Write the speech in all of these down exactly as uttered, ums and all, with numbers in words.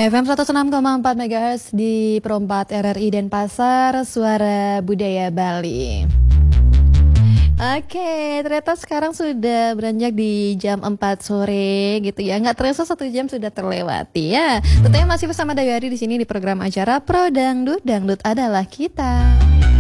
F M seratus enam koma empat megahertz di Perempat R R I Denpasar, Suara Budaya Bali. Oke, ternyata sekarang sudah beranjak di jam empat sore gitu ya. Nggak terasa satu jam sudah terlewati ya. Tentunya masih bersama Dayari di sini di program acara Pro Dangdut, Dangdut adalah kita.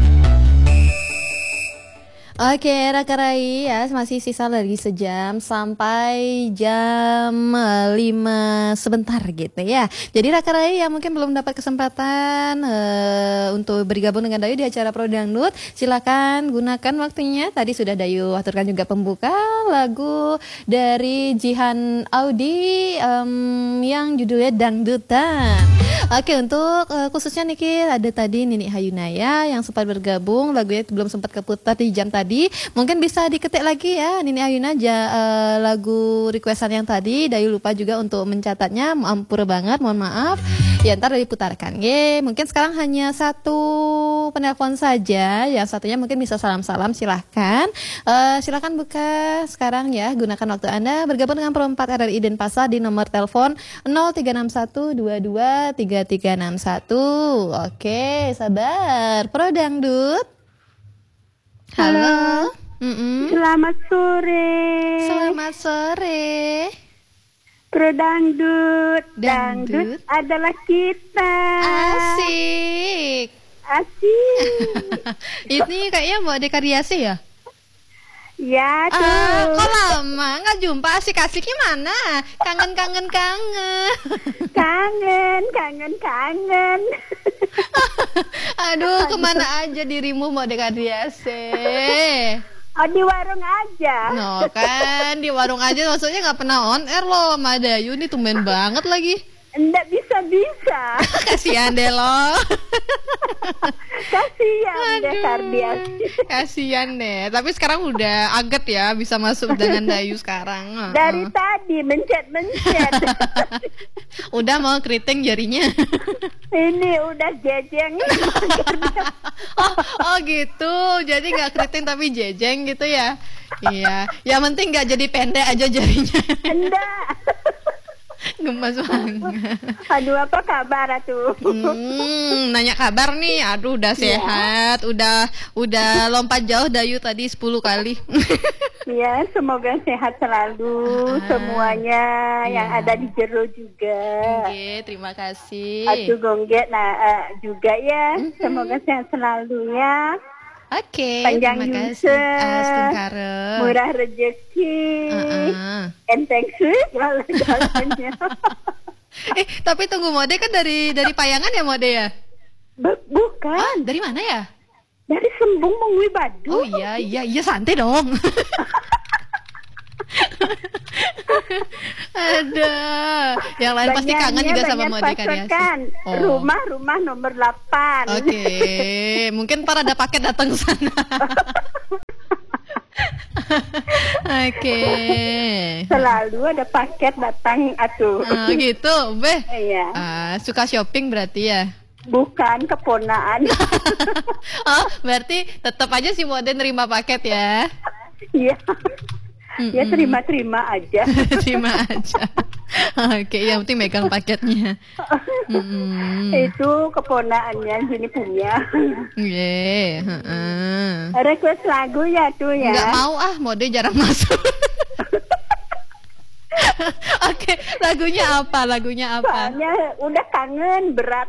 Oke, Raka Rai ya, masih sisa lagi sejam sampai jam lima sebentar gitu ya. Jadi Raka Rai yang mungkin belum dapat kesempatan uh, untuk bergabung dengan Dayu di acara Pro Dangdut, silakan gunakan waktunya. Tadi sudah Dayu aturkan juga pembuka lagu dari Jihan Audi um, yang judulnya Dangdutan. Oke, untuk uh, khususnya Niki ada tadi Nini Hayunaya yang sempat bergabung, lagunya belum sempat keputar di jam tadi. Mungkin bisa diketik lagi ya Nini Hayuna ja, uh, lagu requestan yang tadi. Dayu lupa juga untuk mencatatnya, ampur banget, mohon maaf. Ya ntar diputarkan. Ye, mungkin sekarang hanya satu penelpon saja. Yang satunya mungkin bisa salam-salam, silahkan. Uh, silahkan buka sekarang ya, gunakan waktu Anda bergabung dengan Perempat R R I Denpasar di nomor telepon nol tiga enam satu dua dua tiga tiga enam satu. Oke, sabar. Pro Dangdut. Halo. Halo. Selamat sore. Selamat sore. Pro Dangdut. Dangdut. Dangdut adalah kita. Asik. Asik. Ini kayaknya mau dekariasi ya? Ya tuh. Ah, kok lama nggak jumpa, asik-asiknya mana? Kangen kangen kangen. Kangen, kangen, kangen. Aduh, kemana aja dirimu mau dekariasi? Oh, di warung aja. No kan, di warung aja maksudnya nggak pernah on air loh, Madayu nih tumben banget lagi. Enggak bisa-bisa. Kasihan deh lo. Kasihan deh Kardias. Kasihan deh. Tapi sekarang udah aget ya, bisa masuk dengan Dayu sekarang. Dari uh-uh. tadi mencet-mencet. Udah mau keriting jarinya. Ini udah jejeng. oh, oh gitu. Jadi nggak keriting tapi jejeng gitu ya. Iya. Yang penting nggak jadi pendek aja jarinya. Enggak. Gemas banget. Aduh, apa kabar tuh? Hmm, nanya kabar nih. Aduh, udah sehat, ya. udah udah lompat jauh Dayu tadi sepuluh kali. Ya, semoga sehat selalu ah, semuanya ya. Yang ada di Jero juga. Oke, terima kasih. Atuh Gongget nah uh, juga ya. Mm-hmm. Semoga sehat selalu ya. Oke, panjang terima kasih. Murah rezeki, uh-uh. enteng sih jalan-jalannya. eh, tapi tunggu, Mode kan dari dari Payangan ya, Mode ya? B- bukan. Ah, dari mana ya? Dari Sembung Mengui Badu. Oh iya, iya, iya santai dong. Ada. Yang lain pasti kangen juga sama Mode Karyasi. Oh. Rumah-rumah nomor delapan. Oke, okay. Mungkin para ada paket datang ke sana. Oke. Okay. Selalu ada paket datang atuh. Oh, gitu, Beh. Iya. Uh, suka shopping berarti ya? Bukan, keponaan. Oh, berarti tetap aja si Mode nerima paket ya? Iya. Ya terima-terima aja. Terima aja. Oke, yang penting megang paketnya. Mm-hmm. Itu keponaannya sini punya. Iya. Yeah, uh-uh. Request lagu ya tuh ya. Nggak mau ah, Mode jarang masuk. Oke, lagunya apa? Lagunya apa? Soalnya udah kangen berat.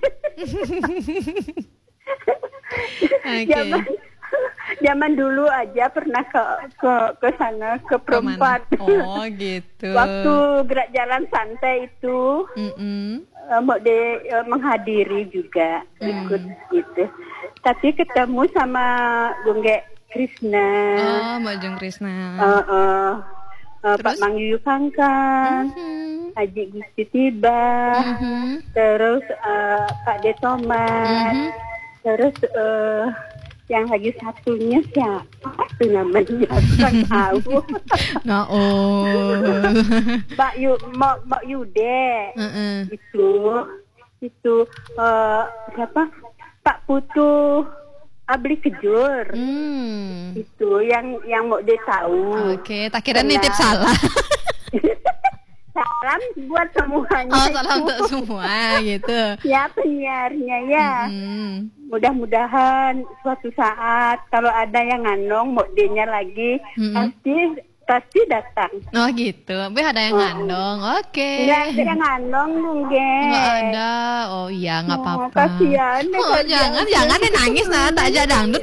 Oke. Zaman Zaman dulu aja pernah ke ke ke sana ke Perempat. Oh gitu. Waktu gerak jalan santai itu, uh, mau de uh, menghadiri juga mm. ikut gitu. Tapi ketemu sama Gongge Krishna. Oh, Mbak Jung Krishna. Uh, uh, uh, Pak Mang Yuyu Kangkang, mm-hmm. Haji Gusti Tiba, mm-hmm. terus uh, Pak De Thomas, mm-hmm. terus. Uh, yang lagi satunya siapa tuh namanya kan tahu. Nah, oh. Mbak Yu, Mbak, Mbak Yude. Uh-uh. Itu itu uh, siapa? Pak Putu Abli Kejur. Hmm. Itu yang yang mau dia tahu. Oke, tak kira nitip salah. salam buat semuanya. Oh, salam untuk semua gitu. Ya, penyiarnya ya. Hmm. Mudah-mudahan suatu saat kalau ada yang ngandong modenya lagi, hmm. pasti pasti datang. Oh gitu. Be ada yang oh. ngandong. Oke. Okay. Enggak ada yang ngandong, Mungkin. Enggak ada. Oh iya, enggak oh, apa-apa. Kasihan. Oh, kasihan. jangan jangan deh nangis nah, tak aja dangdut.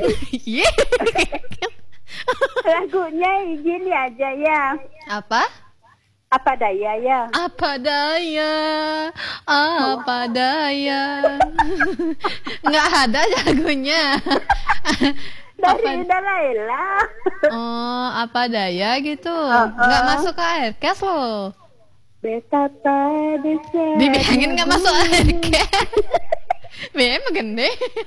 Lagunya gini aja ya. Apa? Apa daya ya? Apa daya? Apa daya? Enggak ada lagunya. Dari Dalaila. Oh, apa daya gitu. Uh, uh. Nggak masuk ke Aircast loh. Betapa besar. Dibilangin nggak masuk Aircast. Memang gede.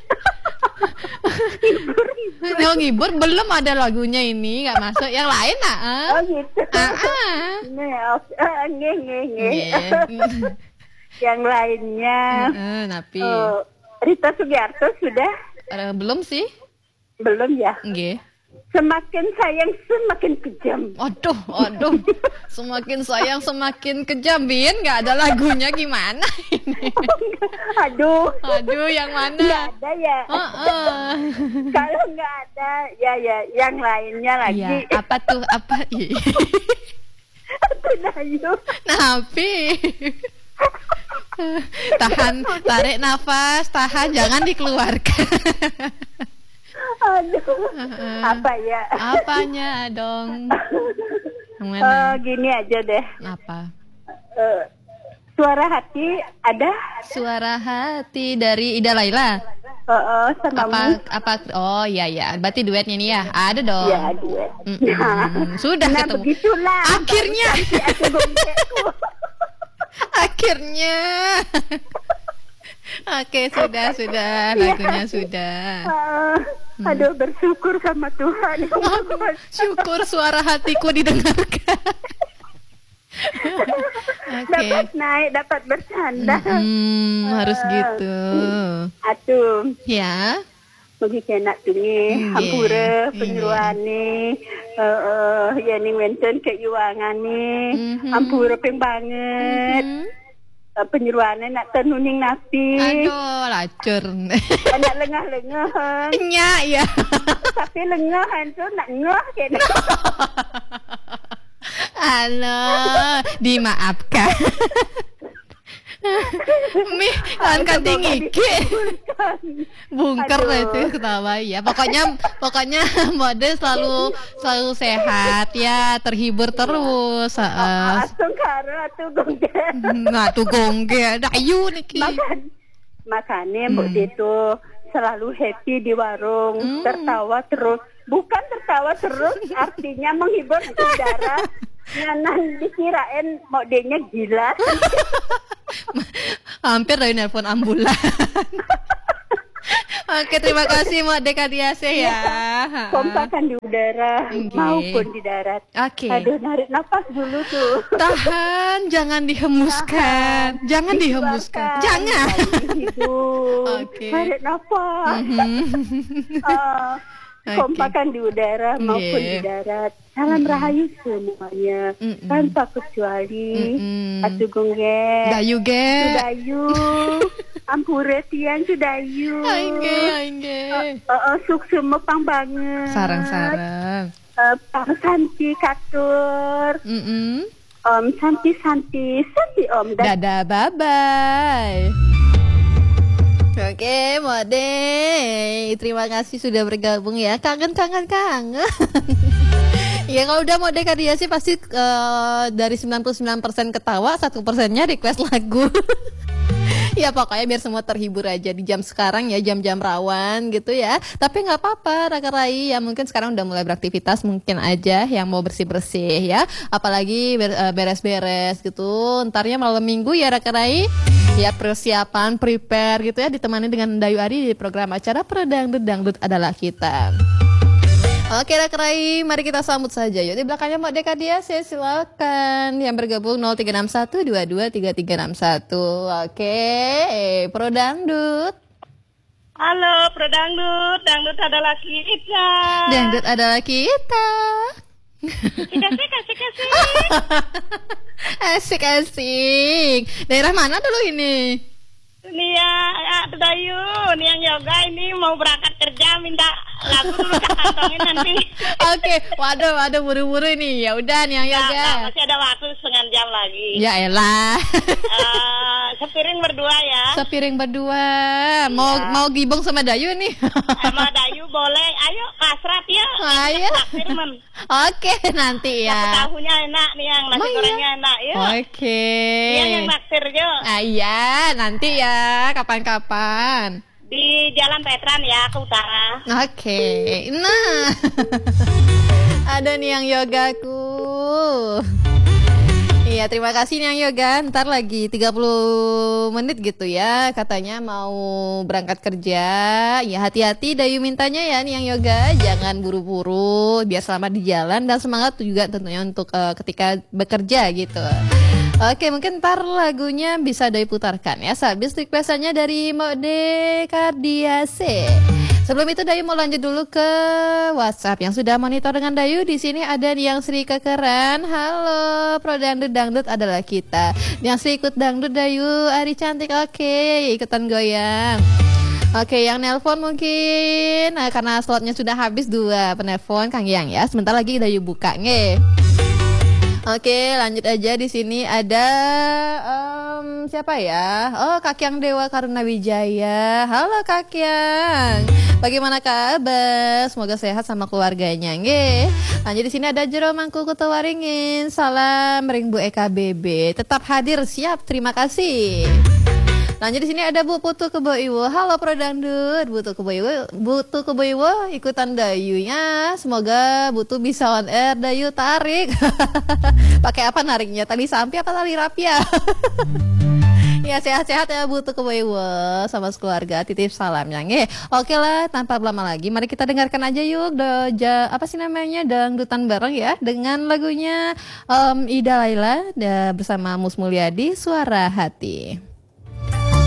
Ngibur, ngibur. Oh, ngibur belum ada lagunya ini nggak masuk. Yang lain ah. Oh gitu. Ah, ah. Nge, nge, nge. Yang lainnya. Uh, uh, Napi. Oh, Rita Sugiarto sudah? Uh, belum sih. Belum ya? Nggih. Semakin sayang semakin kejam. Aduh, aduh. Semakin sayang semakin kejam, Bin. Nggak ada lagunya gimana ini? Aduh. Aduh, yang mana? Nggak ada ya. Uh -uh. Kalau nggak ada, ya ya yang lainnya lagi. Ya, apa tuh? Apa? Aku Dayu. Napi. Tahan, tarik nafas, tahan, jangan dikeluarkan. Aduh, uh, apa ya? Apanya dong? Uh, gini aja deh. Apa? Uh, suara hati ada? Suara hati dari Ida Laila. Uh, uh, sama apa? Apa? Oh iya ya. Berarti duetnya nih ya? Ada dong. Ya duet. Mm -mm. Sudah nah, ketemu. Begitulah. Akhirnya. Akhirnya. Oke, sudah, sudah, lagunya sudah. Uh, hmm. Aduh, bersyukur sama Tuhan. Oh, syukur suara hatiku didengarkan. Okay. Dapat naik, dapat bercanda. Hmm, uh, harus gitu. Atuh. Ya. Bagi kenak tungi, hmm, hampura, penyuluane, uh, uh, ya ni mention keuangan ni, mm-hmm. hampura peng banget. Mm-hmm. Uh, penyeruannya nak tenuning napi. Aduh, lacur. Nak lengah-lengah. Nyak ya. Tapi lengah tu nak ngah kena. Halo, dimaafkan. Mi, angkat tinggi ke. Bungker itu ketawa ya. Pokoknya pokoknya mode selalu selalu sehat ya, terhibur terus. Heeh. Asung karo atuh gongge. Nah, tuh gongge. Dayu niki. Makan. Makane mbok hmm. itu selalu happy di warung, hmm. tertawa terus. Bukan tertawa terus artinya menghibur saudara. Nyanan dikirain modenya gila. Hampir dari nelpon ambulan. Oke, terima kasih Mak Deka Diase ya. Kompakan di udara okay. maupun di darat. Oke. Okay. Aduh, narik nafas dulu tuh. Tahan, jangan dihembuskan. Tahan. Jangan dihembuskan. Jangan. Oke. Okay. Narik nafas. Mm-hmm. uh, Okay. Kompakan di udara maupun yeah. di darat. Salam mm-hmm. rahayu semuanya. Mm-hmm. Tanpa kecuali mm-hmm. Atu gongge Dayu ge Dayu Ampure tiang Dayu Aingge Aingge uh, uh, uh, Suk semua pang banget. Sarang-sarang uh, Pang Santi Katur mm-hmm. Om Santi-Santi Santi Om. Dadah, bye-bye. Oke, Mode, terima kasih sudah bergabung ya. Kangen, kangen, kangen. Ya kalau udah Mode Kadia sih pasti uh, dari sembilan puluh sembilan persen ketawa, satu persennya request lagu. Ya pokoknya biar semua terhibur aja di jam sekarang ya, jam-jam rawan gitu ya. Tapi nggak apa-apa Raka Rai ya, mungkin sekarang udah mulai beraktivitas, mungkin aja yang mau bersih-bersih ya. Apalagi ber- beres-beres gitu. Entarnya malam minggu ya Raka Rai. Ya persiapan, prepare gitu ya, ditemani dengan Dayu Adi di program acara Peredang Dangdut Adalah Kita. Oke Raka Rai, mari kita sambut saja yuk. Di belakangnya Mbak Deka dia, saya silakan yang bergabung nol tiga enam satu dua dua tiga tiga enam satu. Oke, Pro Dangdut. Halo Pro Dangdut, Dangdut adalah kita. Dangdut adalah kita. Asik asik asik. Asik asik. Daerah mana dulu ini? Nih ya, Dayu, nih yang yoga ini mau berangkat kerja minta lagu dulu kantongin nanti. Oke, waduh, waduh buru-buru nih. Ya udah nih yang yoga. Nah, nah, masih ada waktu setengah jam lagi. Ya elah. uh, sepiring berdua ya. Sepiring berdua. Mau ya. Mau gibong sama Dayu nih. Sama Dayu boleh. Ayo pasrah ya. Ayo. Oke, nanti ya. Tahunya enak nih yang nasi gorengnya enak ya. Oke. Iya yang naksir jo. Ah, iya, nanti ya. Kapan-kapan? Di Jalan Petran ya, ke utara. Oke. Nah. Ada nih yang yogaku. Iya, terima kasih nih yang yoga. Ntar lagi tiga puluh menit gitu ya. Katanya mau berangkat kerja. Ya hati-hati Dayu mintanya ya nih yang yoga. Jangan buru-buru, biar selamat di jalan dan semangat juga tentunya untuk uh, ketika bekerja gitu. Oke, mungkin ntar lagunya bisa Dayu putarkan ya. Sehabis requestannya dari Mode Kardiase. Sebelum itu Dayu mau lanjut dulu ke WhatsApp yang sudah monitor dengan Dayu. Di sini ada yang Sri Kekeran. Halo, Pro Dangdut Dangdut adalah kita. Yang Sri ikut dangdut Dayu, Ari cantik. Oke, ikutan goyang. Oke, yang nelpon mungkin nah, karena slotnya sudah habis dua penelpon Kang Yang ya. Sebentar lagi Dayu buka nge. Oke, lanjut aja. Di sini ada um, siapa ya? Oh, Kakyang Dewa Karuna Wijaya. Halo Kakyang. Bagaimana kabar? Semoga sehat sama keluarganya, nge. Lanjut di sini ada Jero Mangku Kutowaringin. Salam ring Bu Eka B B. Tetap hadir, siap. Terima kasih. Lanjut di sini ada Bu Putu Keboiwo. Halo Pro Dangdut, Butu Keboiwo, Butu Keboiwo ikutan Dayunya. Semoga Butu bisa on air. Dayu tarik. Pakai apa nariknya? Tali sampi apa tali rapia? Ya sehat-sehat ya Butu Keboiwo sama keluarga. Titip salam yang eh. Oke lah, tanpa lama lagi, mari kita dengarkan aja yuk. Doja apa sih namanya dangdutan bareng ya dengan lagunya um, Ida Laila bersama Mus Mulyadi Suara Hati.